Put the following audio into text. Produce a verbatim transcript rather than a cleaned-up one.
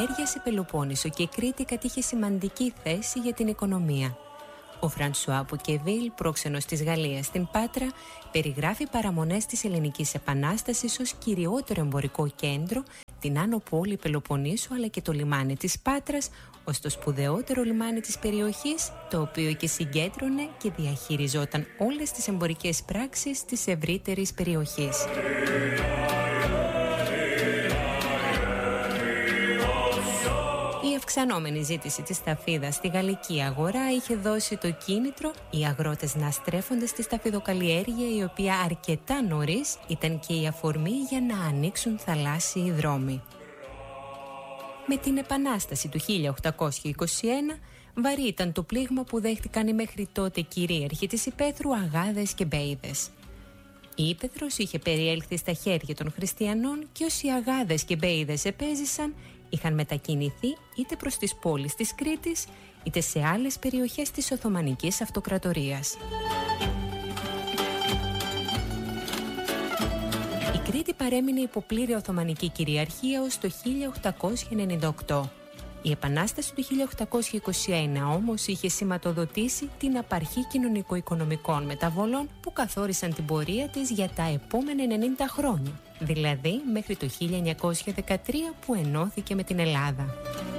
καλλιέργειας η Πελοπόννησο και η Κρήτη κατήχε σημαντική θέση για την οικονομία. Ο Φρανσουά Ποκεβίλ, πρόξενος της Γαλλίας στην Πάτρα, περιγράφει παραμονές της Ελληνικής Επανάστασης ως κυριότερο εμπορικό κέντρο, την άνω πόλη Πελοποννήσου αλλά και το λιμάνι της Πάτρας, ως το σπουδαιότερο λιμάνι της περιοχής, το οποίο και συγκέντρωνε και διαχειριζόταν όλες τις εμπορικές πράξεις της ευρύτερης περιοχής. Η αυξανόμενη ζήτηση της σταφίδας στη γαλλική αγορά είχε δώσει το κίνητρο οι αγρότες να στρέφονται στη σταφιδοκαλλιέργεια, η οποία αρκετά νωρίς ήταν και η αφορμή για να ανοίξουν θαλάσσιοι δρόμοι. Με την Επανάσταση του χίλια οκτακόσια είκοσι ένα, βαρύ ήταν το πλήγμα που δέχτηκαν οι μέχρι τότε κυρίαρχοι της υπαίθρου αγάδες και μπέιδες. Η ύπαιθρος είχε περιέλθει στα χέρια των χριστιανών και όσοι αγάδες και μπέιδες επέζησαν είχαν μετακινηθεί είτε προς τις πόλεις της Κρήτης είτε σε άλλες περιοχές της Οθωμανικής Αυτοκρατορίας. Η Κρήτη παρέμεινε υπό πλήρη Οθωμανική κυριαρχία ως το χίλια οκτακόσια ενενήντα οκτώ. Η Επανάσταση του χίλια οκτακόσια είκοσι ένα όμως είχε σηματοδοτήσει την απαρχή κοινωνικο-οικονομικών μεταβολών που καθόρισαν την πορεία της για τα επόμενα ενενήντα χρόνια, δηλαδή μέχρι το χίλια εννιακόσια δεκατρία που ενώθηκε με την Ελλάδα.